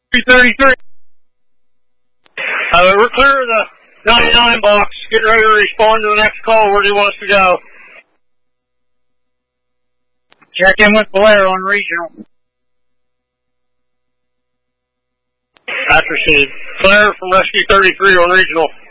333. We're clear of the 99 box. Getting ready to respond to the next call. Where do you want us to go? Check in with Blair on regional. That's received. Blair from Rescue 33 on regional.